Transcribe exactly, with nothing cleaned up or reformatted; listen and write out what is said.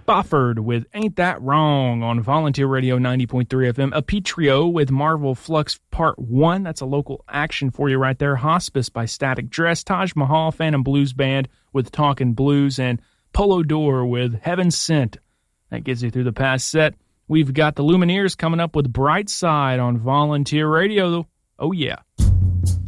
Spofford with Ain't That Wrong on Volunteer Radio ninety point three F M. Apetrio with Marvel Flux Part one. That's a local action for you right there. Hospice by Static Dress. Taj Mahal Phantom Blues Band with Talkin' Blues. And Polo Door with Heaven Sent. That gets you through the past set. We've got the Lumineers coming up with Bright Side on Volunteer Radio. Oh, yeah.